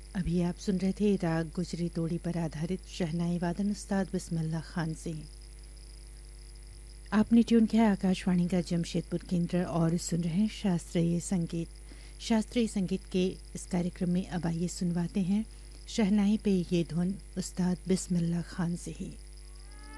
अभी आप सुन रहे थे राग गुजरी तोड़ी पर आधारित शहनाई वादन उस्ताद बिस्मिल्लाह खान से। आपने ट्यून किया आकाशवाणी का जमशेदपुर केंद्र और सुन रहे हैं शास्त्रीय संगीत। शास्त्रीय संगीत के इस कार्यक्रम में अब आइए सुनवाते हैं शहनाई पे ये धुन उस्ताद बिस्मिल्लाह खान से ही।